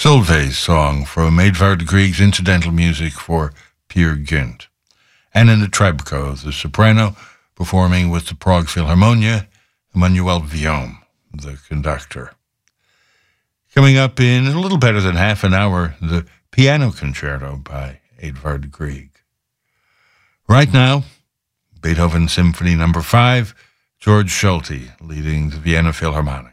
Solveig's song from Edvard Grieg's incidental music for Peer Gynt. And in the Trebko, the soprano, performing with the Prague Philharmonia, Emmanuel Viaume, the conductor. Coming up in a little better than half an hour, the Piano Concerto by Edvard Grieg. Right now, Beethoven Symphony No. 5, George Solti leading the Vienna Philharmonic.